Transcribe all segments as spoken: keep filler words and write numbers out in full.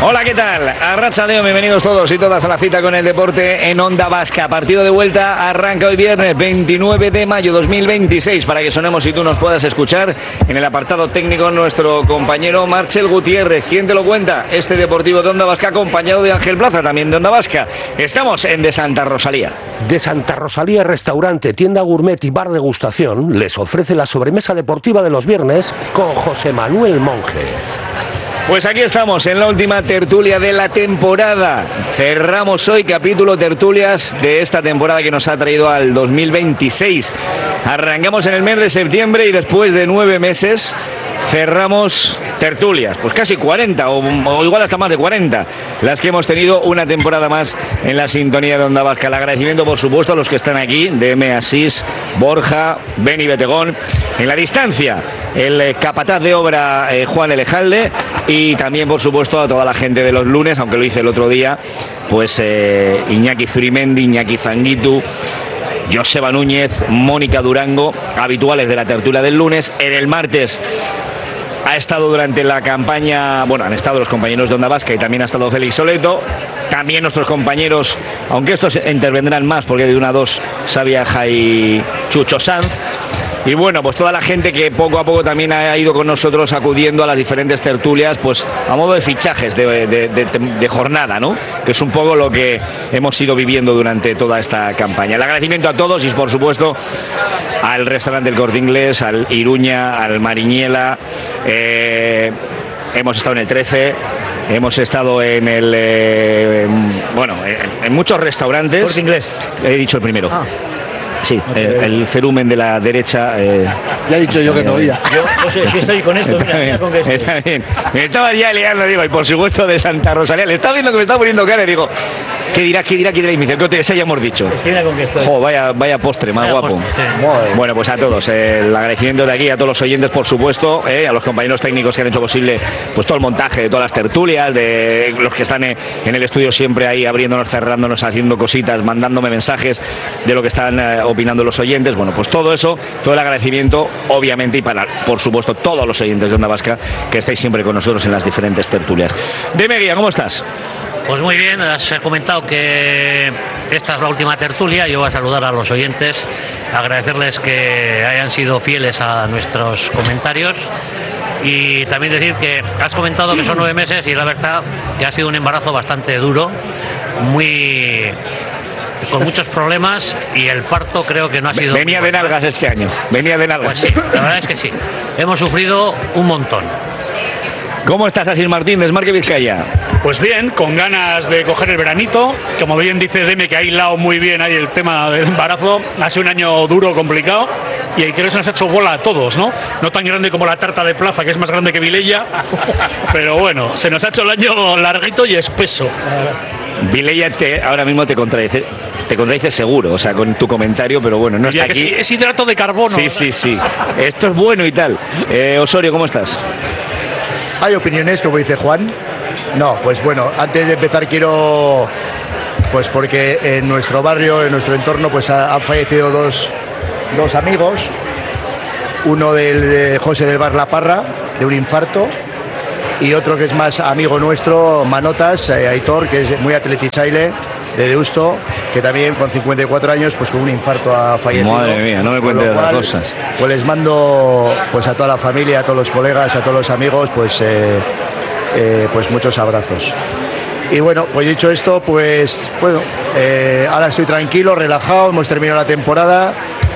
Hola, ¿qué tal? Arratsaldeon, bienvenidos todos y todas a la cita con el deporte en Onda Vasca. Partido de vuelta arranca hoy viernes veintinueve de mayo dos mil veintiséis para que sonemos y tú nos puedas escuchar. En el apartado técnico nuestro compañero Marcel Gutiérrez. ¿Quién te lo cuenta? Este Deportivo de Onda Vasca acompañado de Ángel Plaza, también de Onda Vasca. Estamos en De Santa Rosalía. De Santa Rosalía Restaurante, tienda gourmet y bar degustación les ofrece la sobremesa deportiva de los viernes con José Manuel Monge. Pues aquí estamos en la última tertulia de la temporada. Cerramos hoy capítulo tertulias de esta temporada que nos ha traído al dos mil veintiséis. Arrancamos en el mes de septiembre y después de nueve meses cerramos tertulias, pues casi cuarenta o, o igual hasta más de cuarenta, las que hemos tenido una temporada más en la sintonía de Onda Vasca. El agradecimiento, por supuesto, a los que están aquí, D M Asís, Borja, Beni Betegón, en la distancia, el eh, capataz de obra eh, Juan Elejalde, y también, por supuesto, a toda la gente de los lunes, aunque lo hice el otro día, pues eh, Iñaki Zurimendi, Iñaki Zanguitu, Joseba Núñez, Mónica Durango, habituales de la tertulia del lunes. En el martes ha estado durante la campaña, bueno, han estado los compañeros de Onda Vasca y también ha estado Félix Soleto, también nuestros compañeros, aunque estos intervendrán más porque de una a dos Sabiaja y Chucho Sanz. Y bueno, pues toda la gente que poco a poco también ha ido con nosotros acudiendo a las diferentes tertulias, pues a modo de fichajes de, de, de, de jornada, ¿no? Que es un poco lo que hemos ido viviendo durante toda esta campaña. El agradecimiento a todos y, por supuesto, al restaurante El Corte Inglés, al Iruña, al Mariñela. Eh, hemos estado en el trece. Hemos estado en el... Eh, en, bueno, en, en muchos restaurantes. Corte Inglés. He dicho el primero. Ah. Sí, eh, el cerumen de la derecha. Eh, ya he dicho yo que no oía. Yo, José, si estoy con esto, mira, mira con que estoy. Está bien. Me estaba ya liando, digo, y por supuesto de Santa Rosalía. Le estaba viendo que me estaba poniendo cara y digo, ¿qué dirá, qué dirá, qué dirá? Y me dice, esa ya hemos dicho. Es que mira con que estoy. Jo, vaya, vaya postre, más vaya guapo. Postre, sí. Bueno, pues a todos, eh, el agradecimiento de aquí, a todos los oyentes, por supuesto, eh, a los compañeros técnicos que han hecho posible pues todo el montaje de todas las tertulias, de los que están en, en el estudio siempre ahí abriéndonos, cerrándonos, haciendo cositas, mandándome mensajes de lo que están eh, opinando los oyentes. Bueno, pues todo eso, todo el agradecimiento, obviamente, y para, por supuesto, todos los oyentes de Onda Vasca que estáis siempre con nosotros en las diferentes tertulias. Dime, Guía, ¿cómo estás? Pues muy bien, has comentado que esta es la última tertulia. Yo voy a saludar a los oyentes, agradecerles que hayan sido fieles a nuestros comentarios y también decir que has comentado que son nueve meses y la verdad que ha sido un embarazo bastante duro, muy... con muchos problemas, y el parto creo que no ha sido... Venía de nalgas este año, venía de nalgas. Pues sí, la verdad es que sí, hemos sufrido un montón. ¿Cómo estás, Asís Martín, Desmarque Vizcaya? Pues bien, con ganas de coger el veranito. Como bien dice Deme, que ha hilado muy bien ahí el tema del embarazo. Ha sido un año duro, complicado, y creo que se nos ha hecho bola a todos, ¿no? No tan grande como la tarta de Plaza, que es más grande que Vilella, pero bueno, se nos ha hecho el año larguito y espeso. Vilella te, ahora mismo te contradice, te contradice seguro, o sea, con tu comentario, pero bueno, no está aquí. Sí, es hidrato de carbono. Sí, ¿verdad? sí, sí. Esto es bueno y tal. Eh, Osorio, ¿cómo estás? ¿Hay opiniones, como dice Juan? No, pues bueno, antes de empezar quiero, pues porque en nuestro barrio, en nuestro entorno, pues han fallecido dos, dos amigos. Uno del de José del Bar La Parra, de un infarto, y otro que es más amigo nuestro, Manotas, eh, Aitor, que es muy atletichaile, de Deusto, que también con cincuenta y cuatro años, pues con un infarto ha fallecido. Madre mía, no me cuentes las cosas. Pues les mando pues a toda la familia, a todos los colegas, a todos los amigos, pues, eh, eh, pues muchos abrazos. Y bueno, pues dicho esto, pues bueno, eh, ahora estoy tranquilo, relajado, hemos terminado la temporada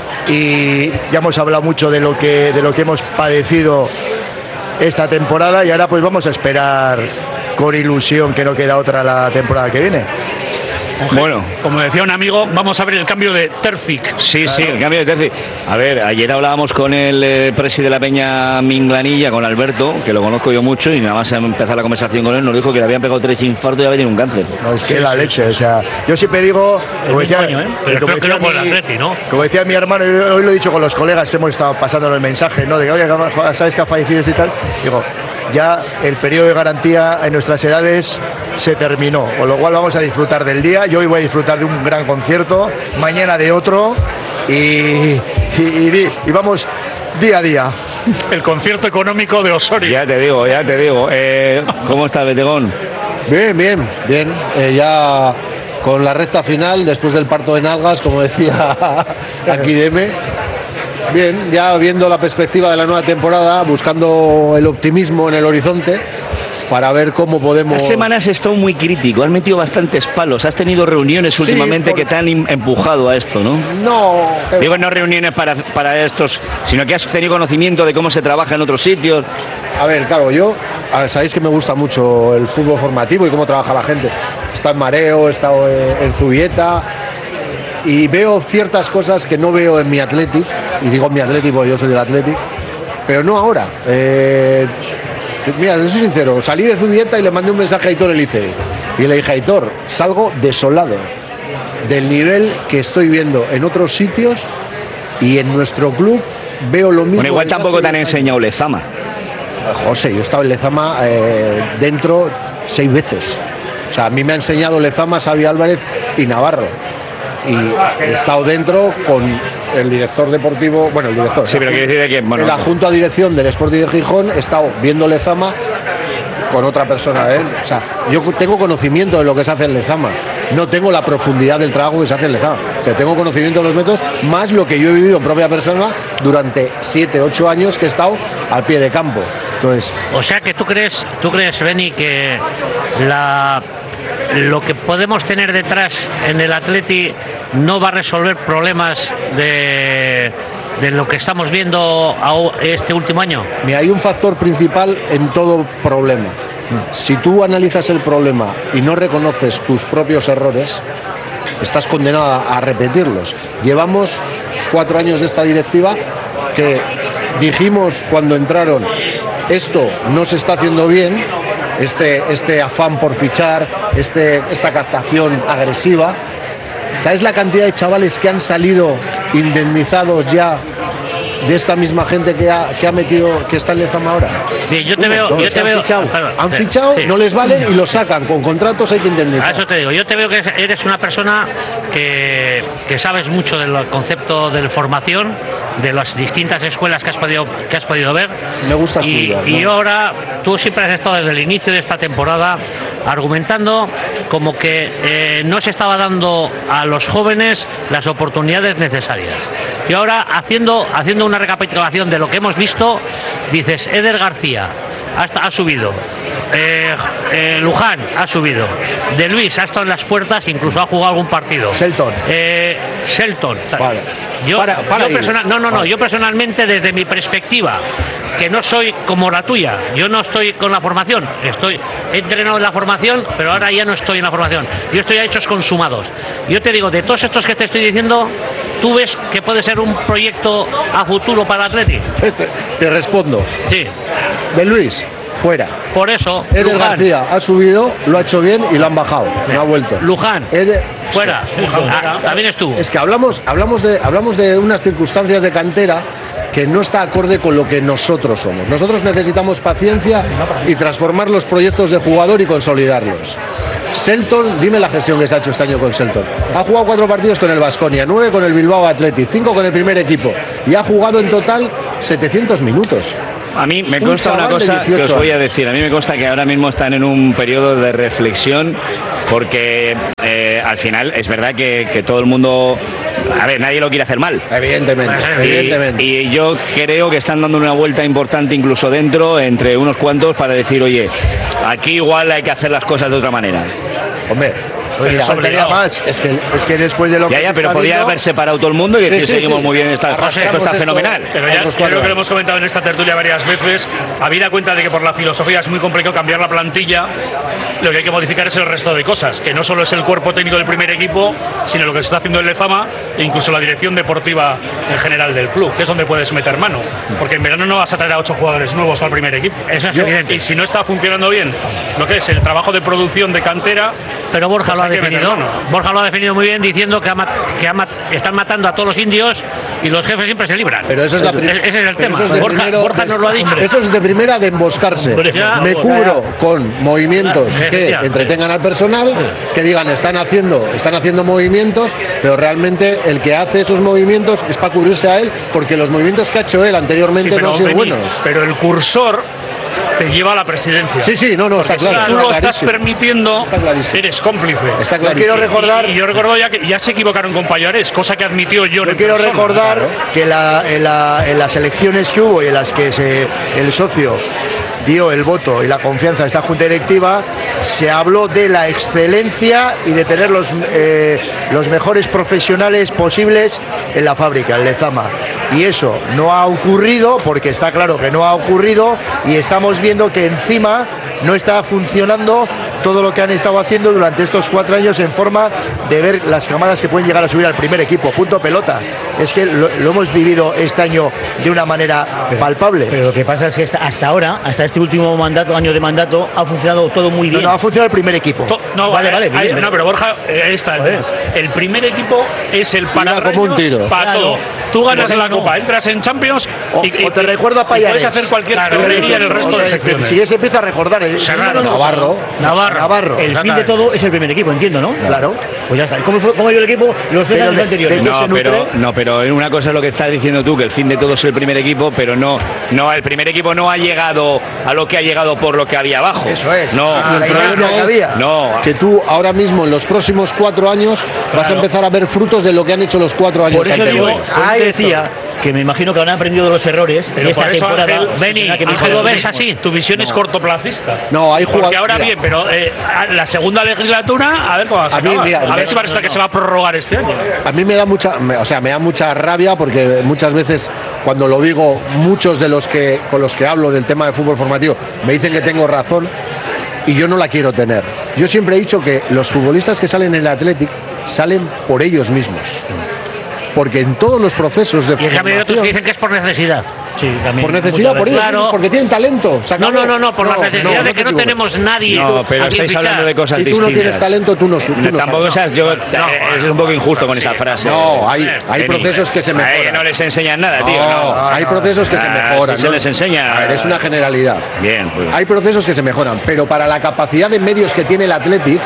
y ya hemos hablado mucho de lo que, de lo que hemos padecido esta temporada, y ahora pues vamos a esperar con ilusión, que no queda otra la temporada que viene. Bueno, como decía un amigo, vamos a ver el cambio de Terzic. Sí, claro. Sí, el cambio de Terzic. A ver, ayer hablábamos con el eh, presi de la Peña Minglanilla, con Alberto, que lo conozco yo mucho, y nada más empezar la conversación con él, nos dijo que le habían pegado tres infartos y había tenido un cáncer. No, es que sí, la sí, leche, sí. O sea, yo siempre digo, como decía, año, ¿eh? Pero como, decía que mi, Atleti, ¿no? como decía mi hermano, hoy lo he dicho con los colegas que hemos estado pasando el mensaje, ¿no? De que, oye, ¿sabes que ha fallecido y tal? Digo, ya el periodo de garantía en nuestras edades se terminó, con lo cual vamos a disfrutar del día. Yo hoy voy a disfrutar de un gran concierto, mañana de otro, y, y, y, y vamos día a día. El concierto económico de Osorio. Ya te digo, ya te digo. Eh, ¿Cómo estás, Betegón? Bien, bien, bien. Eh, ya con la recta final, después del parto de nalgas, como decía aquí Deme. Bien, ya viendo la perspectiva de la nueva temporada, buscando el optimismo en el horizonte para ver cómo podemos... Las semanas has estado muy crítico, has metido bastantes palos, has tenido reuniones Sí, últimamente por... que te han empujado a esto, ¿no? No... Eh... Digo, no reuniones para, para estos, sino que has tenido conocimiento de cómo se trabaja en otros sitios. A ver, claro, yo... Sabéis que me gusta mucho el fútbol formativo y cómo trabaja la gente. He estado en Mareo, he estado en Zubieta y veo ciertas cosas que no veo en mi Athletic, y digo mi Athletic porque yo soy del Athletic, pero no ahora. Eh... Mira, soy sincero, salí de Zubieta y le mandé un mensaje a Aitor Elise y le dije: Aitor, salgo desolado del nivel que estoy viendo en otros sitios y en nuestro club veo lo mismo. Bueno, igual tampoco te han enseñado Lezama. José, yo he estado en Lezama eh, dentro seis veces. O sea, a mí me ha enseñado Lezama, Xavi Álvarez y Navarro. Y he estado dentro con el director deportivo, bueno, el director, sí, pero quiere decir que, bueno, en la junta de dirección del Sporting de Gijón, he estado viendo Lezama con otra persona de él. O sea, yo tengo conocimiento de lo que se hace en Lezama. No tengo la profundidad del trabajo que se hace en Lezama, pero tengo conocimiento de los métodos, más lo que yo he vivido en propia persona durante siete, ocho años que he estado al pie de campo. Entonces, o sea que tú crees, tú crees, Beni, que la lo que podemos tener detrás en el Atleti no va a resolver problemas de, de lo que estamos viendo este último año. Mira, hay un factor principal en todo problema. Si tú analizas el problema y no reconoces tus propios errores, estás condenado a repetirlos. Llevamos cuatro años de esta directiva que dijimos cuando entraron: esto no se está haciendo bien, este, este afán por fichar, este, esta captación agresiva. ¿Sabes la cantidad de chavales que han salido indemnizados ya de esta misma gente que ha, que ha metido, que está en Lezama ahora? Bien, yo te Uno, veo, dos, yo te han veo, fichado, claro, han fichado sí. No les vale y los sacan, con contratos hay que indemnizar. A eso te digo, yo te veo que eres una persona que, que sabes mucho del concepto de formación, de las distintas escuelas que has podido, que has podido ver. Me gusta y, estudiar, y ¿no? ahora tú siempre has estado desde el inicio de esta temporada argumentando como que eh, no se estaba dando a los jóvenes las oportunidades necesarias. Y ahora haciendo, haciendo una recapitulación de lo que hemos visto, dices: Eder García hasta ha subido, eh, eh, Luján ha subido, De Luis ha estado en las puertas, incluso ha jugado algún partido. Selton. Eh, Selton. Vale. Yo, Para, para yo personal, no, no, no, yo personalmente, desde mi perspectiva, que no soy como la tuya, yo no estoy con la formación, estoy he entrenado en la formación, pero ahora ya no estoy en la formación, yo estoy a hechos consumados. Yo te digo, de todos estos que te estoy diciendo, ¿tú ves que puede ser un proyecto a futuro para el Atleti? Te, te respondo. Sí. De Luis, fuera. Por eso, Eder Luján, García ha subido, lo ha hecho bien y lo han bajado, no ha vuelto. Luján, Eder, fuera. Ah, también estuvo. Es que hablamos, hablamos, de, hablamos de unas circunstancias de cantera que no está acorde con lo que nosotros somos. Nosotros necesitamos paciencia y transformar los proyectos de jugador y consolidarlos. Selton, dime la gestión que se ha hecho este año con Selton. Ha jugado cuatro partidos con el Baskonia, nueve con el Bilbao Athletic, cinco con el primer equipo y ha jugado en total setecientos minutos. A mí me consta una cosa que os voy a decir. A mí me consta que ahora mismo están en un periodo de reflexión porque eh, al final es verdad que, que todo el mundo... A ver, nadie lo quiere hacer mal. Evidentemente, y, evidentemente. Y yo creo que están dando una vuelta importante incluso dentro, entre unos cuantos, para decir: oye, aquí igual hay que hacer las cosas de otra manera. Hombre, Oye, mira, faltaría más. Es que, es que después de lo Ya, que ya, se pero está podría viendo, haber separado todo el mundo y decir: Sí, sí, seguimos sí. muy bien, está, esto Arrastramos está esto fenomenal. Pero ya Otros creo cuatro. que lo hemos comentado en esta tertulia varias veces, habida cuenta de que por la filosofía es muy complicado cambiar la plantilla, lo que hay que modificar es el resto de cosas, que no solo es el cuerpo técnico del primer equipo, sino lo que se está haciendo en Lezama e incluso la dirección deportiva en general del club, que es donde puedes meter mano, porque en verano no vas a traer a ocho jugadores nuevos al primer equipo. Eso es Yo- evidente. Y si no está funcionando bien lo que es el trabajo de producción de cantera, Pero Borja pues lo ha hay que meter definido. mano. Borja lo ha definido muy bien, diciendo que, ha mat- que ha mat- están matando a todos los indios y los jefes siempre se libran. Pero eso es la prim- Ese es el pero tema. eso es de Borja, primero- Borja nos lo ha dicho. Eso es de primera de emboscarse. Ya. Me cubro con movimientos Claro, que efectivamente. entretengan al personal, que digan están haciendo, están haciendo movimientos, pero realmente el que hace esos movimientos es para cubrirse a él, porque los movimientos que ha hecho él anteriormente Sí, no han sido Beni, buenos. pero el cursor te lleva a la presidencia. Sí, sí, no, no, Porque está claro. si tú está lo estás clarísimo. permitiendo, Está clarísimo. eres cómplice. Está Yo clarísimo. quiero recordar, Y yo recuerdo ya que ya se equivocaron con Pallares, cosa que admitió John. yo en quiero persona. recordar que la- en, la- en las elecciones que hubo y en las que se, el socio dio el voto y la confianza a esta junta directiva, se habló de la excelencia y de tener los, eh, los mejores profesionales posibles en la fábrica, en Lezama. Y eso no ha ocurrido, porque está claro que no ha ocurrido, y estamos viendo que encima no está funcionando todo lo que han estado haciendo durante estos cuatro años en forma de ver las camadas que pueden llegar a subir al primer equipo, punto pelota. Es que lo, lo hemos vivido este año de una manera palpable. Pero lo que pasa es que hasta- hasta ahora, hasta este último mandato, año de mandato, ha funcionado todo muy No, bien. no ha funcionado el primer equipo. To- No, Vale, eh, vale, hay- bien, no, pero Borja, eh, ahí está. Joder. El primer equipo es el para como un tiro. para Claro. todo. Tú ganas Pero la no. Copa, entras en Champions O- y, o te recuerda a y Pallares. puedes hacer cualquier Claro, tontería en el O resto de te- secciones. Si ya se empieza a recordar, ¿eh? Serrano. Navarro. Navarro. Navarro. El fin de todo es el primer equipo, entiendo, ¿no? Claro. Pues ya está. ¿Y ¿Cómo, fue, cómo ha ido el equipo los tres Pero años de- anteriores? de- No, se nutre. pero, no, pero una cosa es lo que estás diciendo tú, que el fin de todo es el primer equipo, pero no, no, el primer equipo no ha llegado a lo que ha llegado por lo que había abajo. Eso es. No, Ah, la el problema inercia que es había. no. Que tú ahora mismo en los próximos cuatro años vas a Claro. empezar a ver frutos de lo que han hecho los cuatro años Por eso digo, anteriores. por eso Ahí decía que me imagino que habrán aprendido de los errores Pero en esta por eso, temporada. Ángel, se Beni, tendrá que Ángel, mejorar lo ves mismo. así, tu visión es cortoplacista. No, hay Porque jugadores- ahora mira. bien, pero eh, a- la segunda legislatura, a ver cómo va a A mí, acabar. mira, A ver me- si parece que se va a prorrogar este año. A mí me da mucha, me- o sea, me da mucha rabia porque muchas veces cuando lo digo, muchos de los que con los que hablo del tema de fútbol formativo me dicen que tengo razón y yo no la quiero tener. Yo siempre he dicho que los futbolistas que salen en el Athletic salen por ellos mismos. Porque en todos los procesos de Y en cambio hay otros que formación, dicen que es por necesidad. Sí, también. por necesidad, Muchas por ellos veces. mismos, porque tienen talento. se No, acabó. no, no, no, por la necesidad no, de que te no equivoques. tenemos nadie. No, pero a quien estáis fichar. hablando de cosas Si tú distintas. no tienes talento, tú no, tú no Tampoco sabes. seas yo, eh, es un poco injusto con esa frase. No, hay, hay Beni. procesos que se A ellos mejoran. no les enseñan nada, tío. No, No. hay procesos que se Ah, mejoran. sí se ¿no? les enseña. A ver, es una generalidad. Bien, pues. Hay procesos que se mejoran, pero para la capacidad de medios que tiene el Athletic,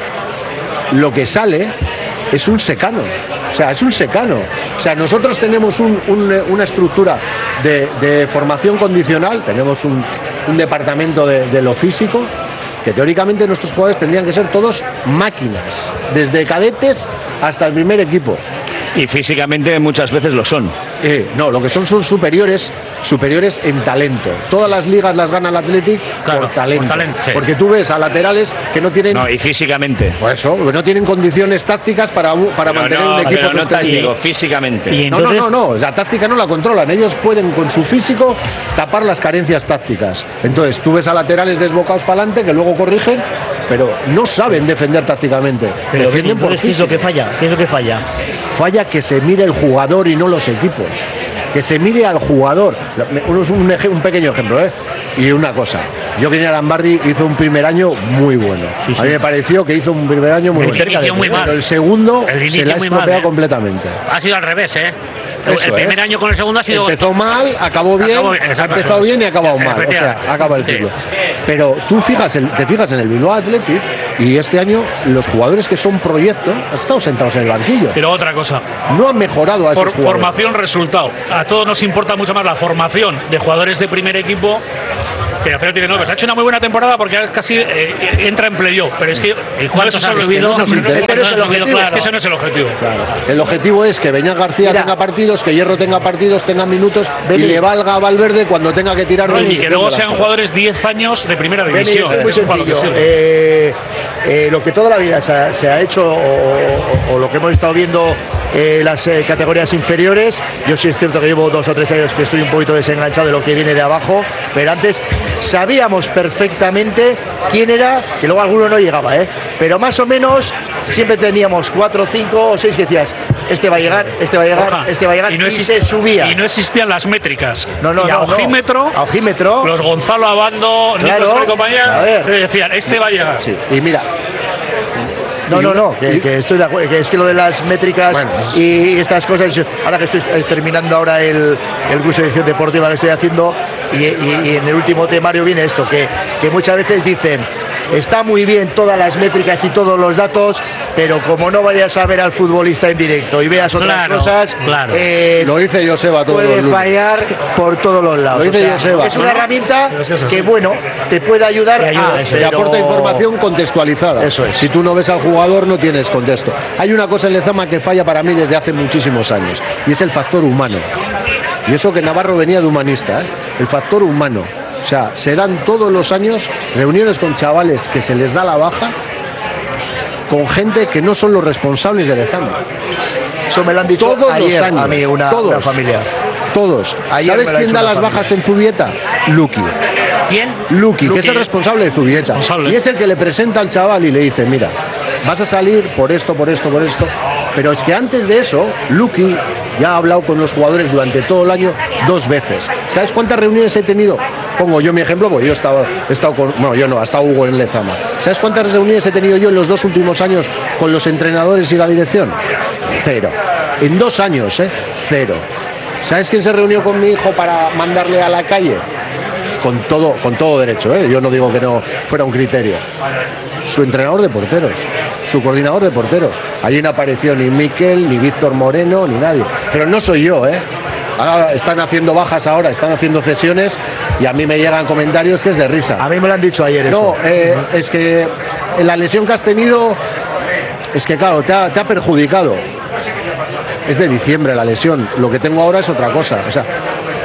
lo que sale es un secano. O sea, es un secano. O sea, nosotros tenemos un- un- una estructura de, de formación condicional, tenemos un, un departamento de, de lo físico, que teóricamente nuestros jugadores tendrían que ser todos máquinas, desde cadetes hasta el primer equipo. Y físicamente muchas veces lo son. Eh, no, lo que son son superiores, superiores en talento. Todas las ligas las gana el Athletic Claro, por talento. por talento, sí. Porque tú ves a laterales que no tienen, No, y físicamente. pues eso, no tienen condiciones tácticas para, un- para Pero mantener no, un equipo pero no sostenido. táctico, físicamente. Y No, no, entonces, no, no, la táctica no la controlan. Ellos pueden con su físico tapar las carencias tácticas. Entonces, tú ves a laterales desbocados para adelante que luego corrigen, pero no saben defender tácticamente. pero Defienden por entonces, ¿qué es lo físico. que falla? ¿Qué es lo que falla? Falla que se mire el jugador y no los equipos. Que se mire al jugador. Un, un, eje- un pequeño ejemplo, ¿eh? Y una cosa. Yo que Arambarri hizo un primer año muy bueno. Sí, sí. A mí me pareció que hizo un primer año muy El bueno. inicio muy mal. Pero el segundo El se inicio la ha muy mal, estropeado ¿eh? completamente. Ha sido al revés, ¿eh? Eso el primer es. año con el segundo ha sido. Empezó mal, acabó bien, Acabó- ha exacto, empezado eso es. bien y ha acabado mal. O sea, Efectivamente. acaba el Sí. ciclo. Pero tú fijas el- te fijas en el Bilbao Athletic y este año los jugadores que son proyecto han estado sentados en el banquillo. Pero otra cosa, No han mejorado a esos por jugadores. formación, resultado. A todos nos importa mucho más la formación de jugadores de primer equipo que hacer tiene no, pues ha hecho una muy buena temporada porque ya casi eh, entra en playoff. Pero es que ¿Y ¿cuál es cuántos su ha solución? vivido? No, pero no, interesa. es que no es el No, no, objetivo, claro. es que ese no es el objetivo. Claro. El objetivo es que Beñat García Mira. tenga partidos, que Hierro tenga partidos, tenga minutos Beni. y le valga a Valverde cuando tenga que tirar. No, del- y que del luego brazo. sean jugadores diez años de primera Beni, división. esto es muy Eso es para lo que sencillo. sirve. Eh, eh, lo que toda la vida se ha, se ha hecho o, o- o lo que hemos estado viendo eh, las eh, categorías inferiores, yo sí es cierto que llevo dos o tres años que estoy un poquito desenganchado de lo que viene de abajo, pero antes sabíamos perfectamente quién era, que luego alguno no llegaba, ¿eh? pero más o menos siempre teníamos cuatro, cinco o seis que decías, este va a llegar, este va a llegar, Oja, este va a llegar, y, no se exist- subía. Y no existían las métricas. No, no, y a no, no. ojímetro, A ojímetro. los Gonzalo Abando, Claro. Nico y compañía, A ver. le decían, este va a llegar. Sí. Y mira, No, Y no, una- no, que, y- que estoy de acuerdo, que es que lo de las métricas Bueno, es- y estas cosas, ahora que estoy eh, terminando ahora el, el curso de edición deportiva que estoy haciendo, y, y- y en el último temario viene esto, que, que muchas veces dicen, está muy bien todas las métricas y todos los datos, pero como no vayas a ver al futbolista en directo y veas otras Claro, cosas, claro. eh, Lo dice Joseba todos los puede lunes. fallar por todos los lados. Lo dice O sea, Joseba. es una herramienta Pero es que es así. que, bueno, te puede ayudar Te ayuda, a, eso. Te pero- aporta información contextualizada. Eso es. Si tú no ves al jugador, no tienes contexto. Hay una cosa en Lezama que falla para mí desde hace muchísimos años, y es el factor humano. Y eso que Navarro venía de humanista, ¿eh? El factor humano. O sea, se dan todos los años reuniones con chavales que se les da la baja, con gente que no son los responsables de Lezama. Eso me lo han dicho Todos ayer los años. a mí una, todos. una familia. Todos. Ayer ¿Sabes me lo ha quién hecho da una las familia. bajas en Zubieta? Luqui. ¿Quién? Luqui, que Luqui. es el responsable de Zubieta. Responsable. Y es el que le presenta al chaval y le dice, mira, vas a salir por esto, por esto, por esto. Pero es que antes de eso, Luqui ya ha hablado con los jugadores durante todo el año dos veces. ¿Sabes cuántas reuniones he tenido? Pongo yo mi ejemplo, porque yo he estado, he estado con... Bueno, yo no, ha estado Hugo en Lezama. ¿Sabes cuántas reuniones he tenido yo en los dos últimos años con los entrenadores y la dirección? Cero. En dos años, ¿eh? Cero. ¿Sabes quién se reunió con mi hijo para mandarle a la calle? Con todo, con todo derecho, ¿eh? Yo no digo que no fuera un criterio. Su entrenador de porteros, su coordinador de porteros. Allí no apareció ni Miquel, ni Víctor Moreno, ni nadie. Pero no soy yo, ¿eh? Ahora están haciendo bajas ahora, están haciendo cesiones y a mí me llegan comentarios que es de risa. A mí me lo han dicho ayer No, eso. eh, es que la lesión que has tenido, es que claro, te ha, te ha perjudicado. Es de diciembre la lesión. Lo que tengo ahora es otra cosa. O sea,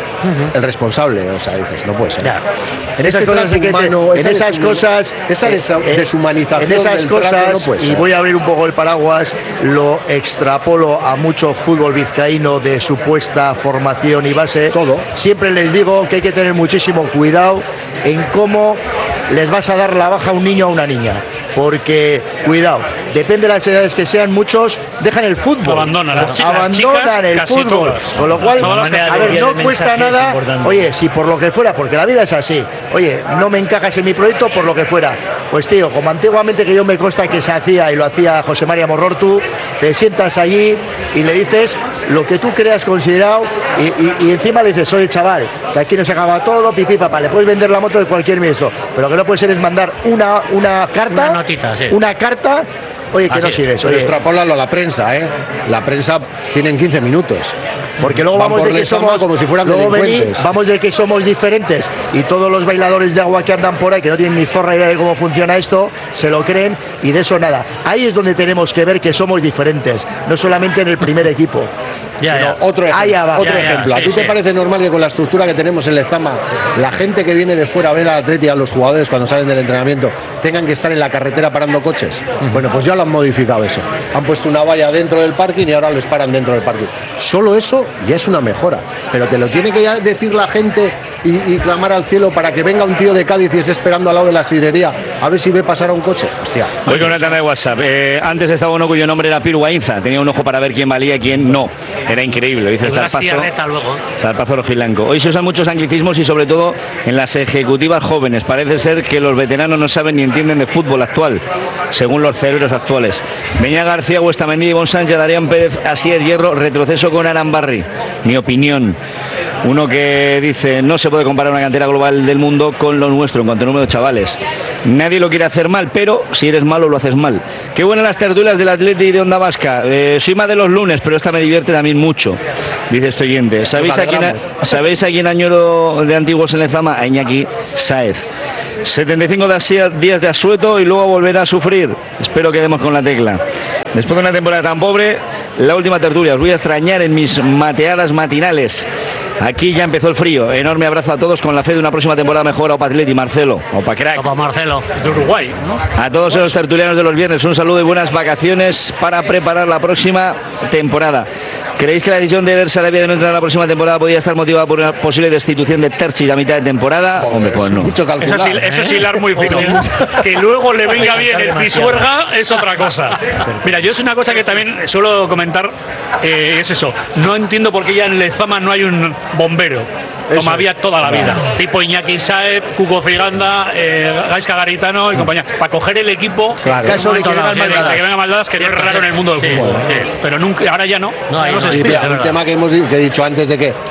el responsable, o sea, dices, no puede ser. Ya. En esas Ese cosas, trato hay que te- humano, en esa esas deshum- cosas, esa eh, desa- eh, deshumanización en esas del trato cosas, no puede y ser. voy a abrir un poco el paraguas, lo extrapolo a mucho fútbol vizcaíno de supuesta formación y base. Todo. Siempre les digo que hay que tener muchísimo cuidado en cómo les vas a dar la baja a un niño o a una niña. Porque, cuidado, depende de las edades que sean, muchos dejan el fútbol. Abandonan, las chicas, Abandonan chicas, el casi fútbol. todas. Con lo cual, Todas las a que- ver, no el cuesta mensaje es nada. importante. Oye, si por lo que fuera, porque la vida es así. Oye, no me encajas en mi proyecto por lo que fuera. Pues tío, como antiguamente que yo me consta que se hacía y lo hacía José María Morrortu, te sientas allí y le dices lo que tú creas considerado y, y- y encima le dices, oye chaval, que aquí no se acaba todo, pipí papá, le puedes vender la moto de cualquier ministro, pero lo que no puede ser es mandar una, una carta, Una notita, sí. una carta, oye, que Así no es. sirves, Pero oye. extrapólalo a la prensa, ¿eh? La prensa tienen quince minutos. Porque luego Van vamos por de que Lezama somos como si fueran luego vení- delincuentes. vamos de que somos diferentes y todos los bailadores de agua que andan por ahí que no tienen ni zorra idea de cómo funciona esto se lo creen y de eso nada. Ahí es donde tenemos que ver que somos diferentes, no solamente en el primer equipo. Ya, sino ya. Otro ejemplo. ahí abajo. Otro Ya, ya, ejemplo. ¿A sí, ti te sí. parece normal que con la estructura que tenemos en Lezama, la gente que viene de fuera a ver al Atleti, a los jugadores cuando salen del entrenamiento, tengan que estar en la carretera parando coches? Bueno, pues ya lo han modificado eso. Han puesto una valla dentro del parking y ahora les paran dentro del parking. Solo eso ya es una mejora. Pero te lo tiene que ya decir la gente y, y clamar al cielo para que venga un tío de Cádiz y esté esperando al lado de la sidrería a ver si ve pasar a un coche. Hostia. Voy con una tanda de WhatsApp. Eh, antes estaba uno cuyo nombre era Piru Ainza. Tenía un ojo para ver quién valía y quién no. Era increíble. Dice Una Zarpazo. cigarreta luego. Zarpazo Rojilanco. Hoy se usan muchos anglicismos y sobre todo en las ejecutivas jóvenes. Parece ser que los veteranos no saben ni entienden de fútbol actual, según los cerebros actuales. Beñá García, Huestamendi, Ivonne Sánchez, Darían Pérez, Asier Hierro, retroceso con Arambarri. Mi opinión. Uno que dice, no se puede comparar una cantera global del mundo con lo nuestro en cuanto a número de chavales. Nadie lo quiere hacer mal, pero si eres malo lo haces mal. Qué buenas las tertulias del Atleti y de Onda Vasca. Eh, soy más de los lunes, pero esta me divierte también mucho, dice este oyente. ¿Sabéis a quién, a- ¿sabéis a quién añoro de antiguos en Lezama? A Iñaki Sáez. setenta y cinco de- días de asueto y luego volverá a sufrir. Espero que demos con la tecla. Después de una temporada tan pobre, la última tertulia. Os voy a extrañar en mis mateadas matinales. Aquí ya empezó el frío. Enorme abrazo a todos con la fe de una próxima temporada mejor. Opa Atleti, Marcelo. Opa Crack. Opa, Marcelo. De Uruguay, ¿no? A todos los tertulianos de los viernes, un saludo y buenas vacaciones para preparar la próxima temporada. ¿Creéis que la decisión de Eder Sarabia de no entrar a la próxima temporada podría estar motivada por una posible destitución de Terchi a mitad de temporada? Hombre, pues no. Mucho Eso calcular. es, hil- eso es hilar muy fino. Que luego le venga bien el pisuerga es otra cosa. Mira, yo es una cosa que también suelo comentar, eh, es eso. No entiendo por qué ya en Lezama no hay un bombero, como había toda la vida. Tipo Iñaki Sáez, Cuco Figanda, eh, Gaisca Garitano y compañía. Para coger el equipo, Claro. Caso de que momento vengan dado, sí, maldadas. que venga Maldadas, que es raro en el mundo del Sí, fútbol. sí. Pero nunca, ahora ya no. No hay, no se no hay. Y estila. mira, un tema que hemos di- que he dicho antes de que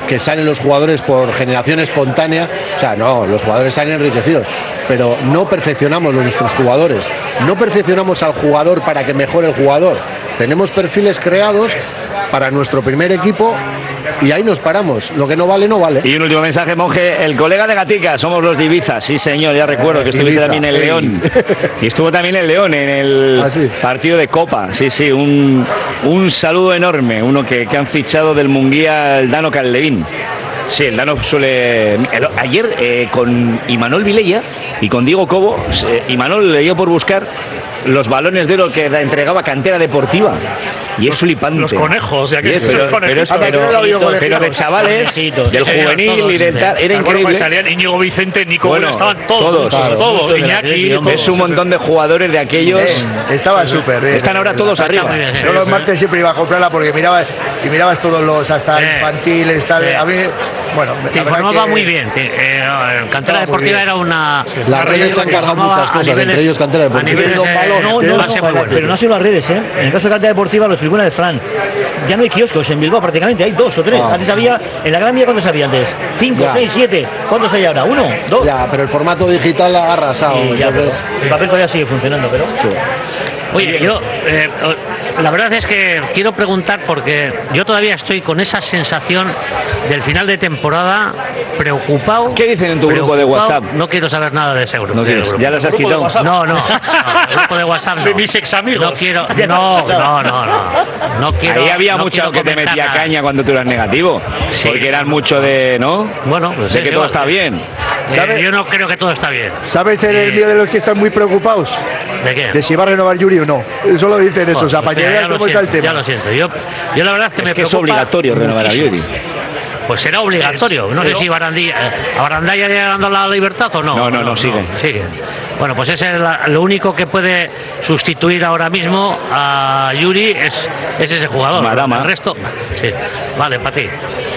que salen los jugadores por generación espontánea. O sea, no, los jugadores salen enriquecidos, pero no perfeccionamos los nuestros jugadores. No perfeccionamos al jugador para que mejore el jugador. Tenemos perfiles creados para nuestro primer equipo y ahí nos paramos. Lo que no vale, no vale. Y un último mensaje, Monje. El colega de Gatica, somos los de Ibiza. Sí, señor, ya recuerdo que estuviste Ibiza, también en ey. León. Y estuvo también en León, en el ¿Ah, sí? partido de Copa. Sí, sí, un, un saludo enorme. Uno que, que han fichado del Munguía, el Dano Caldevín. Sí, el Dano suele... el- Ayer eh, con Imanol Vilella y con Diego Cobo, eh, Imanol le dio por buscar los balones de oro que da- entregaba Cantera Deportiva. Y es flipante. los conejos, ya que- Y es- pero, los conejitos. pero, es- pero- Anda, que no lo digo, pero conejitos. de chavales, Conejitos. del Sí, señor, juvenil todos, y del sí. tal, era Me acuerdo increíble. que salían Íñigo Vicente, Nico Bueno, Williams, estaban todos, todos, todos, claro. todos, Muchos de la Iñaki, Atlético, todos. Es un montón de jugadores de aquellos. Eh, estaba súper bien. Están ahora todos Está arriba. muy bien, sí. Yo los martes siempre iba a comprarla porque mirabas y mirabas todos los hasta Sí. infantiles, tal. Sí. A mí, bueno, Te la verdad informaba que- muy bien. Te, eh, Cantera Estaba muy Deportiva bien. era una. Las redes se han cargado muchas cosas, entre ellos Cantera Deportiva. A niveles, Don eh, Balón, No, Tiene no, un no, base pero, muy bueno. pero no ha sido las redes, ¿eh? En el caso de Cantera Deportiva, lo explicó una de Fran. Ya no hay kioscos en Bilbao prácticamente, hay dos o tres. Ah. Antes había, en la Gran Vía, ¿cuántos había antes? Cinco, Ya. seis, siete. ¿Cuántos hay ahora? ¿Uno? ¿Dos? Ya, pero el formato digital ha arrasado. Y ya, entonces, pero el papel todavía sigue funcionando, pero. sí. Oye, yo, eh, la verdad es que quiero preguntar porque yo todavía estoy con esa sensación del final de temporada preocupado. ¿Qué dicen en tu grupo de preocupado. WhatsApp? No quiero saber nada de ese grupo. No del quieres, grupo. ya los has Grupo de quitado. WhatsApp. No, no, no, el grupo de WhatsApp no. De mis examigos. No quiero, no, no, no, no. No quiero. Ahí había no mucho quiero que te comentar metía nada. caña cuando tú eras negativo. Sí. Porque eran mucho de, ¿no? Bueno, pues de es que todo igual. está bien. Eh, ¿Sabe? yo no creo que todo está bien. ¿Sabes el, el Sí. mío de los que están muy preocupados? ¿De qué? De si va a renovar Yuri o no. Eso lo dicen esos, Pues para que mira, veas ya lo cómo está el siento, tema. Ya lo siento. Yo, yo la verdad es que Es me que es preocupa obligatorio renovar a muchísimo. Yuri. Pues será obligatorio. No sé si Barandilla, eh, a Barandilla llegando a la libertad o no. No, no, no, sigue. sigue. Bueno, pues ese es la- lo único que puede sustituir ahora mismo a Yuri es, es ese jugador. Madama. El resto, sí. Vale, para ti.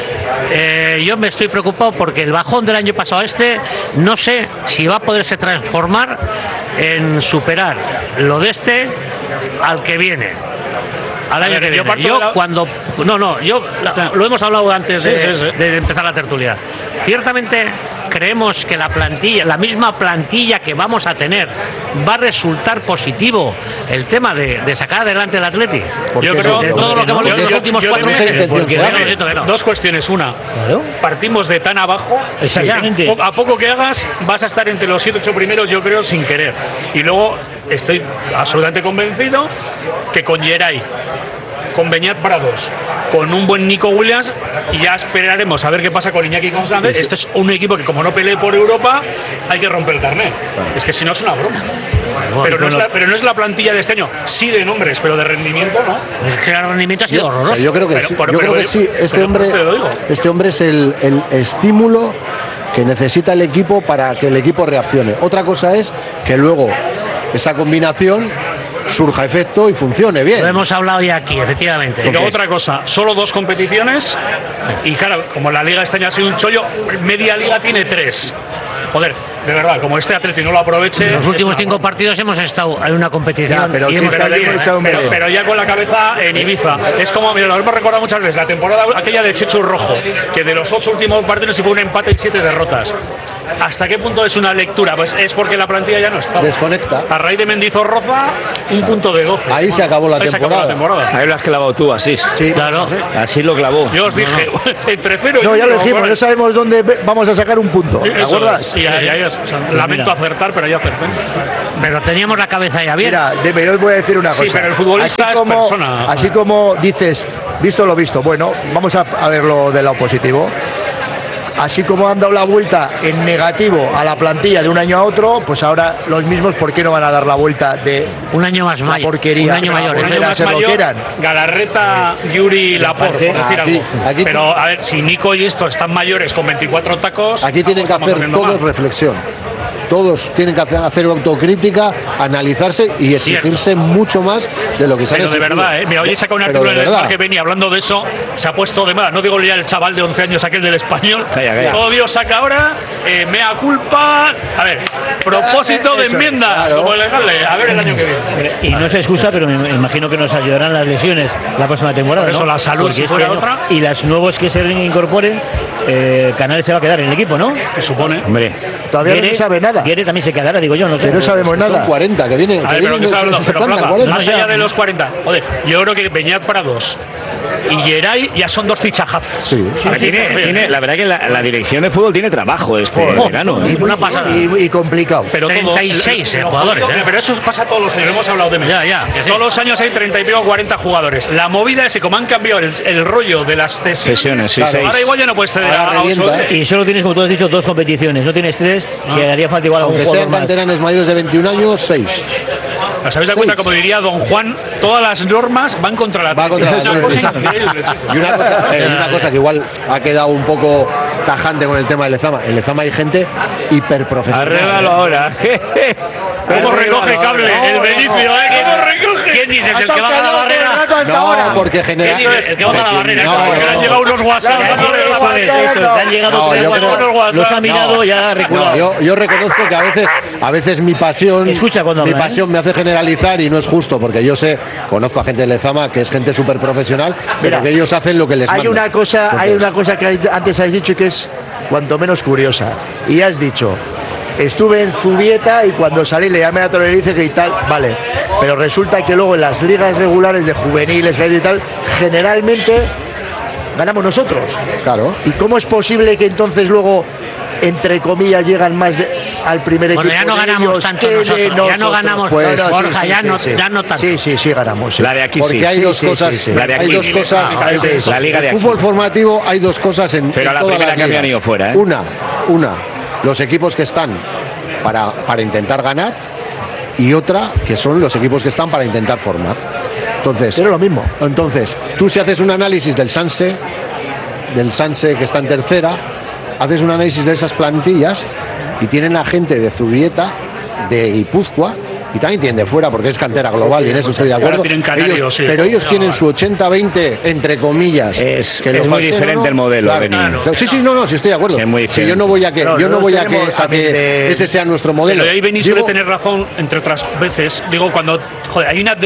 Eh, yo me estoy preocupado porque el bajón del año pasado a este no sé si va a poderse transformar en superar lo de este al que viene. Al A año ver, que yo viene. parto Yo de la- cuando no no yo la- lo hemos hablado antes Sí, de, sí, sí. de empezar la tertulia. Ciertamente creemos que la plantilla, la misma plantilla que vamos a tener, va a resultar positivo el tema de, de sacar adelante el Atleti. ¿Por Yo qué creo- eso? De todo lo que hemos yo- visto en los yo- últimos yo cuatro tengo esa meses. intención, Porque ¿será? yo siento que no. Dos cuestiones. Una, Claro. partimos de tan abajo. Exactamente. Po- A poco que hagas, vas a estar entre los siete ocho primeros, yo creo, sin querer. Y luego estoy absolutamente convencido que con Geray, con Beñat Prados, con un buen Nico Williams, y ya esperaremos a ver qué pasa con Iñaki Constante. Este es un equipo que, como no pelee por Europa, hay que romper el carnet. Es que si no es una broma. Pero no, es la, pero no es la plantilla de este año. Sí de nombres, pero de rendimiento no. Es que el rendimiento ha sido Yo, horroroso. yo creo que Pero- sí, pero- yo pero- creo que sí. Este pero hombre, por eso te lo digo. este hombre es el, el estímulo que necesita el equipo para que el equipo reaccione. Otra cosa es que luego esa combinación surja efecto y funcione Lo bien. hemos hablado ya aquí, efectivamente. Y luego otra cosa, solo dos competiciones y claro, como la liga este año ha sido un chollo, media liga tiene tres. Joder, de verdad, como este Atleti no lo aproveche... En los es últimos una cinco broma. partidos hemos estado en una competición Ya, pero y si hemos está perdido, bien ¿eh? echado un Pero, melón. pero ya con la cabeza en Ibiza. Es como, mira, lo hemos recordado muchas veces, la temporada aquella de Chechu Rojo, que de los ocho últimos partidos se fue un empate y siete derrotas. ¿Hasta qué punto es una lectura? Pues es porque la plantilla ya no está. Desconecta. A raíz de Mendizorroza, un punto de doce. Ahí se acabó la Ahí se acabó la temporada. Ahí lo has clavado tú, así. Sí. Claro. Así lo clavó. Yo os dije, entre cero y No, ya lo uno, dijimos, bueno, no sabemos dónde ve- vamos a sacar un punto. ¿Te eso acuerdas? es. Y ahí- ahí es- o sea, lamento acertar, pero ahí acerté. Pero teníamos la cabeza ya bien. Mira, Deme, yo os voy a decir una cosa. Sí, pero el futbolista así es como, persona. Así como dices, visto lo visto, bueno, vamos a, a verlo del lado positivo. Así como han dado la vuelta en negativo a la plantilla de un año a otro, pues ahora los mismos, ¿por qué no van a dar la vuelta de Un año más la mayor. porquería? Un año mayor. Un Un ¿eh? año Era más ser lo mayor, que eran. Galarreta, Yuri, Laporte, por decir Aquí- algo. aquí- Pero a ver, si Nico y esto están mayores con veinticuatro tacos, Aquí tienen que estamos hacer haciendo todos mal. reflexión. todos tienen que hacer, hacer autocrítica, analizarse y exigirse Cierto. mucho más de lo que se ha Pero de verdad, ¿eh? Mira, hoy saca un artículo en el Mar que venía hablando de eso, se ha puesto de moda, no digo ya el chaval de once años aquel del Español, calla, calla. Todo Dios saca ahora, eh, mea culpa, a ver, propósito de enmienda, es, claro. como legal, a ver el año que viene. Y no se excusa, pero me imagino que nos ayudarán las lesiones la próxima temporada. Por eso ¿no? la salud si fuera este otra. Y las nuevos que se incorporen, eh, Canales se va a quedar en el equipo, ¿no? Que supone. Hombre, todavía Guere, no se sabe nada. Guere también se quedará, digo yo, no sé. Que no sabemos nada. Son cuarenta, que viene. A ver, pero que se habla, pero Rafa, más allá de los cuarenta. Joder, yo creo que Beñat para dos. Y Geray ya son dos fichajazos. Sí, sí, sí, tiene, sí, tiene, la verdad que la, la dirección de fútbol tiene trabajo este oh, verano. Y, muy, y, y complicado. Pero treinta y seis eh, jugadores. ¿eh? Pero eso pasa todos los años, hemos hablado de ya, ya, sí. Todos los años hay treinta y pico, cuarenta jugadores. La movida es que como han cambiado el, el rollo de las sesiones, sí, claro, ahora igual ya no puedes ceder a ocho. Y solo tienes, como tú has dicho, dos competiciones. No tienes tres, ah. y haría falta igual a un Aunque sean canteranos mayores de veintiún años, seis. ¿Os habéis dado cuenta, como diría don Juan, todas las normas van contra la Va contra la una cosa increíble, y una cosa, eh, una cosa que igual ha quedado un poco tajante con el tema del Lezama. En Lezama hay gente hiperprofesional. Arréglalo ahora. ¿Cómo recoge cable no, el Benicio? No, ¿eh? ¿Cómo recoge? ¿Quién dices? ¿El que va a la barrera? No, porque genera. El que va a la barrera. No, no, han llegado unos WhatsApp. Han llegado tres. Los ha mirado y ha reculado. Yo, yo reconozco que a veces, a veces mi pasión, Escucha cuando mi habla, pasión ¿eh? me hace generalizar y no es justo, porque yo sé, conozco a gente de Lezama que es gente súper profesional, pero que ellos hacen lo que les hay mandan. Una cosa, Entonces, hay una cosa que antes has dicho que es cuanto menos curiosa. Y has dicho, estuve en Zubieta y cuando salí le llamé a Torelice y tal, vale. Pero resulta que luego en las ligas regulares de juveniles y tal, generalmente ganamos nosotros. Claro. ¿Y cómo es posible que entonces luego, entre comillas, llegan más de, al primer bueno, equipo? Ya no ganamos tanto nosotros, nosotros, ya no ganamos, pues, no, Borja, sí, sí, ya, sí, no, sí. ya no tanto. Sí, sí, sí ganamos. Sí. La de aquí Porque sí. hay sí, dos sí, cosas, sí, sí. La de aquí. hay dos cosas. Ah, sí, la liga de aquí. El fútbol formativo hay dos cosas en, Pero en la todas primera las que han ligas. ido fuera, ¿eh? Una, una, los equipos que están para, para intentar ganar y otra que son los equipos que están para intentar formar. Entonces, pero lo mismo. Entonces, tú si haces un análisis del Sanse, del Sanse que está en tercera, haces un análisis de esas plantillas y tienen a gente de Zubieta, de Guipúzcoa y también tienen de fuera porque es cantera global y en eso estoy de acuerdo. Canarios, ellos, sí, pero ellos no, tienen vale. su ochenta veinte entre comillas. Es, que es lo muy falseo, diferente ¿no? el modelo. Claro, claro. Sí, sí, no, no, sí estoy de acuerdo. Es muy si yo no voy a que, no, yo no voy a que, a que de... ese sea nuestro modelo. Pero ahí Beni Digo, suele tener razón, entre otras veces. Digo, cuando joder, hay una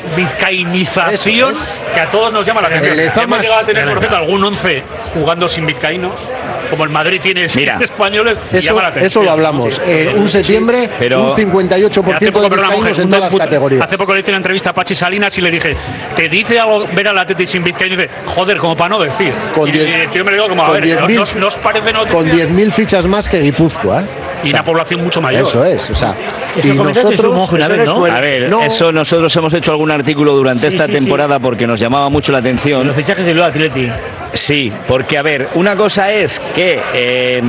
desvizcainización que a todos nos llama la atención. Hemos llegado a tener, por ejemplo, algún once jugando sin vizcaínos, como el Madrid tiene sin españoles, eso, llama la atención. eso lo hablamos. Sí, eh, un septiembre, sí, pero un cincuenta y ocho por ciento de vizcaínos en todas las categorías. Hace poco le hice una entrevista a Pachi Salinas y le dije, ¿te dice algo ver al Atleti sin vizcaíno? Y dice, joder, como para no decir. Con y, diez, y el tío me digo como, a ver, ¿no, ¿no os parece no? Con diez mil fichas más que Guipúzcoa, ¿eh? Y o sea, una población mucho mayor. Eso es, o sea, eso y nosotros, una vez, ¿no? A ver, no. eso nosotros hemos hecho algún artículo durante sí, esta sí, temporada sí. porque nos llamaba mucho la atención. Los fichajes del Atleti. Sí, porque a ver, una cosa es que eh,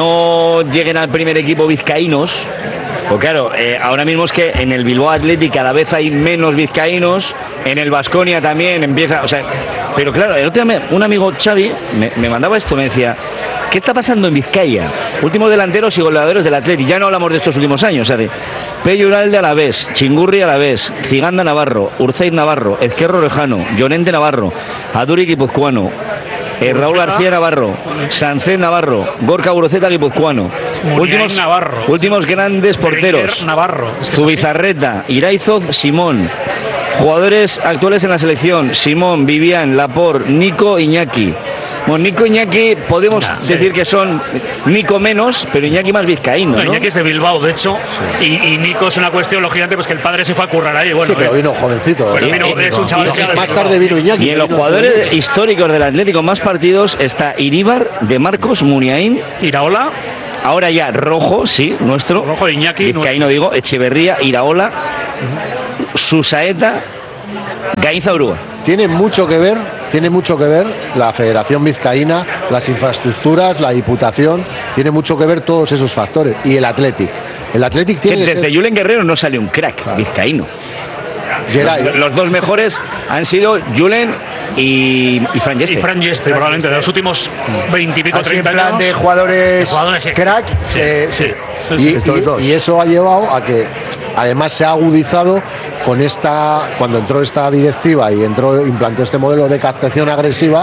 no lleguen al primer equipo vizcaínos. Pues claro, eh, ahora mismo es que en el Bilbao Athletic cada vez hay menos vizcaínos, en el Baskonia también empieza, o sea, pero claro, el otro día un amigo Xavi me, me mandaba esto, me decía, ¿qué está pasando en Vizcaya? Últimos delanteros y goleadores del Athletic, ya no hablamos de estos últimos años, o sea, de Pello Uralde a la vez, Chingurri a la vez, Ciganda Navarro, Urceiz Navarro, Ezquerro Orejano, Llorente Navarro, Aduri guipuzcoano, Eh, Raúl García Navarro, Sánchez Navarro, Gorka Uroceta guipuzcoano. Últimos, Navarro. últimos grandes porteros. Navarro. Es que Zubizarreta, Iraizoz, Simón. Jugadores actuales en la selección: Simón, Vivian, Laporte, Nico, Iñaki. Bueno, Nico, Iñaki podemos nah, decir sí. que son Nico menos, pero Iñaki más vizcaíno, ¿no? No, Iñaki es de Bilbao, de hecho, sí. y, y Nico es una cuestión lógicamente pues que el padre se fue a currar ahí. Bueno, sí, pero vino jovencito. Pero vino, ¿eh? es un chaval y, más tarde vino Iñaki. Y en los jugadores Iñaki. históricos del Atlético más partidos está Iríbar, De Marcos, Muniain, Iraola. Ahora ya Rojo, sí, nuestro. Rojo, Iñaki. Vizcaíno, digo, Echeverría, Iraola, uh-huh. Susaeta, Gainza Urúa. Tiene mucho que ver, tiene mucho que ver la Federación Vizcaína, las infraestructuras, la Diputación, tiene mucho que ver todos esos factores. Y el Athletic. El Athletic tiene. Desde ser... Julen Guerrero no sale un crack, claro. Vizcaíno. Geray. Los, los dos mejores han sido Julen y, y Fran Yeste. Y Fran Yeste, probablemente, de los últimos veintipico, treinta en plan años. de jugadores, de jugadores, sí. crack, Sí, eh, sí. sí. Y, Sí, estos y- dos. y eso ha llevado a que además se ha agudizado con esta, cuando entró esta directiva y entró, implantó este modelo de captación agresiva,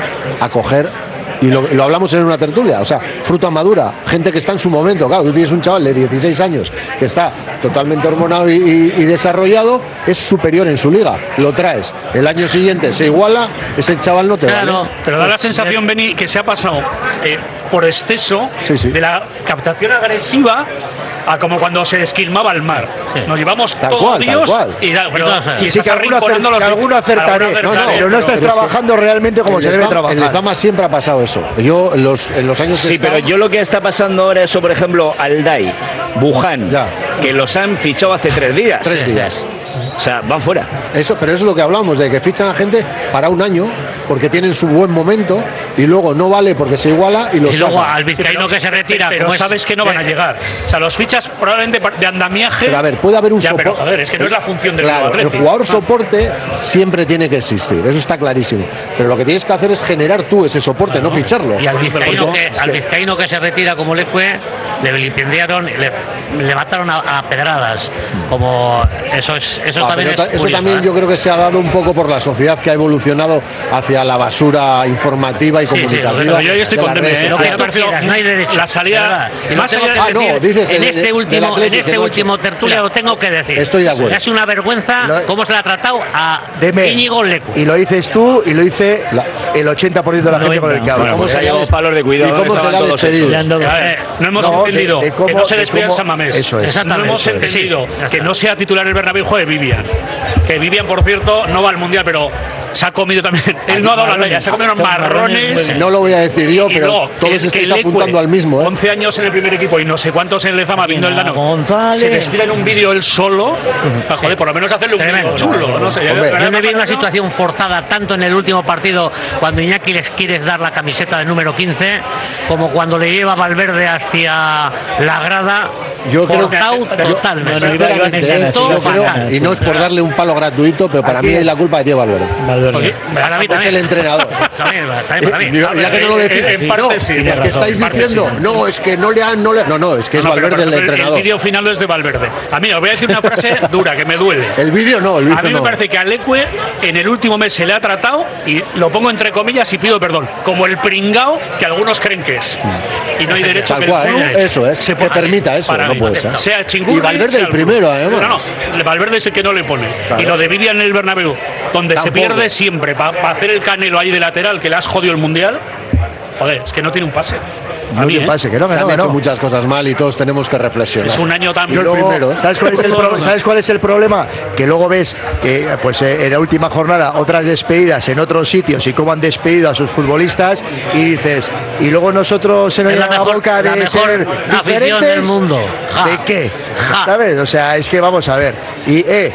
a coger, y lo, lo hablamos en una tertulia, o sea, fruta madura, gente que está en su momento. Claro, tú tienes un chaval de dieciséis años que está totalmente hormonado y, y- y desarrollado, es superior en su liga, lo traes, el año siguiente se iguala, ese chaval no te Claro. vale. Pero da la sensación, Beni, que se ha pasado eh, por exceso Sí, sí. de la captación agresiva a como cuando se esquilmaba el mar. Sí. Nos llevamos Tal todo cual, tal Dios cual. y, da- pero, Entonces, y Sí, estás que alguno, arrinconando acer- los- que alguno acertaré, alguno no, no, acertaré, pero no estás pero es que trabajando realmente como En se el debe Lezama- trabajar. En Lezama siempre ha pasado eso. Yo en los, en los años que Sí, he estado- pero yo lo que está pasando ahora es, por ejemplo, Alday, Buján, Ya. que los han fichado hace tres días. Tres días. O sea, van fuera. Eso, pero eso es lo que hablamos, de que fichan a gente para un año porque tienen su buen momento y luego no vale porque se iguala y lo Y luego sacan. al vizcaíno que se retira. Pero como es- sabes que no van a llegar. O sea, los fichas probablemente de andamiaje. Pero a ver, puede haber un Ya, pero soporte. joder, es que no es la función del Claro, Club el Athletic. jugador soporte siempre tiene que existir, eso está clarísimo. Pero lo que tienes que hacer es generar tú ese soporte, no ficharlo. Y al vizcaíno, Porque- que, es al que- vizcaíno que se retira como le fue, le vilipendiaron, le, le mataron a, a pedradas. Como eso es eso Ah, también pero es ta- eso curioso, también ¿eh? yo creo que se ha dado un poco por la sociedad que ha evolucionado hacia la basura informativa y Sí, sí, comunicativa. Pero yo ahí estoy de con las Deme, redes ¿eh? Lo que A mí me tú ha parecido quieras, no hay derecho. la salida- de verdad. Y lo más tengo allá que de- Ah, no, decir, dices en el- este el- del último, en Athletic, este que no ha último hecho. tertulia lo tengo que decir. Estoy de acuerdo. Es una vergüenza Lo- cómo se le ha tratado a Deme. Íñigo Lecu. Y lo dices tú y lo dice La- el ochenta por ciento de la gente con el que hablo. Bueno, ¿Cómo pues se ha le ha llevado des- palos de cuidado. ¿Y cómo ¿Dónde se le ha estaban todos despedido? esos? Le han dado- A ver, no hemos No, de- entendido de cómo- que no se de despida en cómo- San Mamés. eso es. No Exactamente, hemos eso es. entendido Sí, ya que está. no sea titular el Bernabéu juegue Vivian. Que Vivian, por cierto, no va al Mundial, pero se ha comido también. Él no ha dado la talla, se ha comido unos Marrones, marrones. muy bien. No lo voy a decir yo, Y pero luego, todos que- que estáis Leque, apuntando al mismo, ¿eh? once años en el primer equipo y no sé cuántos en Lezama viendo el Dano. González. Se despide en un vídeo él solo. Ah, joder, por lo menos hacerle un Tremendo. vídeo chulo. No sé. Hombre, Yo me vi en una situación forzada tanto en el último partido cuando Iñaki les quieres dar la camiseta del número quince como cuando le lleva Valverde hacia la grada. Yo creo que- forzado yo- totalmente. no, no, iba- iba a Me ser sentó así, Yo creo- fatal. y no es por darle un palo gratuito, pero para mí es la culpa de Diego Valverde. Valverde. Oye, Para mí Es también. el entrenador. También, también para mí. Eh, ya que no lo decís, En- en no, parte sí, es tienes que razón, estáis en parte diciendo, sí. no, es que no le han, no le, no, no, es que es No, no, pero, Valverde por el ejemplo, entrenador. El vídeo final es de Valverde. A mí, os voy a decir una frase dura que me duele. El vídeo no, el vídeo A mí me no. parece que a Leque en el último mes se le ha tratado, y lo pongo entre comillas y pido perdón, como el pringao que algunos creen que es. Y no hay derecho Tal que cual, el club eso es, se que ponga permita eso, para no mí. puede ser. Sea Chingurri, Y Valverde sea el club. primero, además. No, no, Valverde es el que no le pone. Claro. Y lo de Vivian en el Bernabéu, donde se Tampoco. pierde siempre para hacer el Canelo ahí de lateral, que le has jodido el Mundial. Joder, es que no tiene un pase. A No mí, te ¿eh? pase, que no, que Se no, han que hecho no. muchas cosas mal y todos tenemos que reflexionar. Es un año tan... Yo el Luego, primero, ¿eh? ¿sabes, cuál es el pro- ¿Sabes cuál es el problema? Que luego ves que pues, eh, en la última jornada otras despedidas en otros sitios y cómo han despedido a sus futbolistas y dices, y luego nosotros se nos Es la llena la mejor- boca la de mejor ser afición diferentes. del mundo. Ja. ¿De qué? Ja. ¿Sabes? O sea, es que vamos a ver. Y, eh,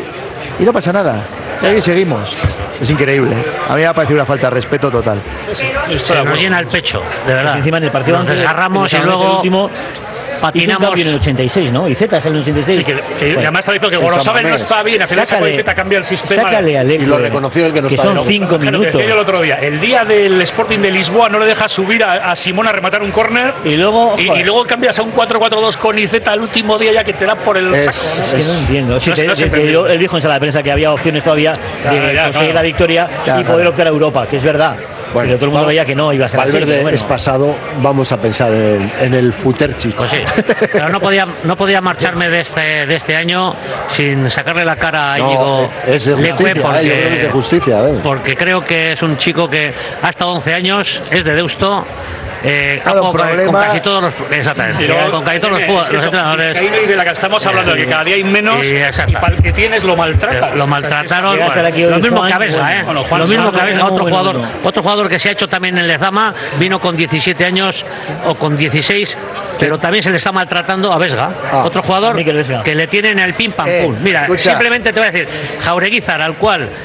y, y no pasa nada. Y ahí seguimos. Es increíble. A mí me ha parecido una falta de respeto total. Se nos llena el pecho, de verdad. Encima en el partido Nos antes, desgarramos en y el luego último, patinamos. hizo un cambio en el ochenta y seis, ¿no? Y Z sale en el ochenta y seis. Sí, que, que Bueno, además está diciendo que sí, Gorosabel no San está bien, al final esa sácale- coletita cambia el sistema. sácale a Leque, Y lo reconoció el que no que estaba. son No, cinco Claro, que minutos. decía yo el otro día, el día del Sporting de Lisboa no le deja subir a, a Simón a rematar un córner Y luego, y, joder. y luego cambias a un cuatro cuatro dos con Izeta el último día ya que te da por el Es- saco. Es que no entiendo. Sí, No te- sé, no sé te- te entendido. dio- él dijo en sala de prensa que había opciones todavía Claro, de ya, conseguir claro. la victoria Ya, y poder claro. optar a Europa, que es verdad. Bueno, pero todo el mundo vamos- veía que no iba a ser así. Valverde pero bueno. es pasado, vamos a pensar en, en el Futerchich. Pues sí, pero no podía, no podía marcharme de este, de este año sin sacarle la cara a No, Íñigo es de Leque, justicia, eh, yo creo que es de justicia. eh. porque creo que es un chico que ha estado once años, es de Deusto. Eh, ha Claro, jugado con- problema- con casi todos los exactamente, Y luego, con casi todos los, es jugadores- que los eso, entrenadores. Vizcaíno y de la que estamos hablando, de que cada día hay menos Sí, y exacto. para el que tienes lo maltratas. Lo maltrataron. Llegaste bueno, aquí hoy, lo mismo Juan, que a Vesga, bueno, ¿eh? bueno, Juan lo mismo Sánchez, que a Vesga, muy otro bueno, jugador, bueno. otro jugador que se ha hecho también en Lezama, vino con diecisiete años o con dieciséis, pero también se le está maltratando a Vesga, Ah, otro jugador a Mikel Vesga. que le tienen el pim pam Eh, pum. Mira, escucha. simplemente te voy a decir, Jaureguizar, al cual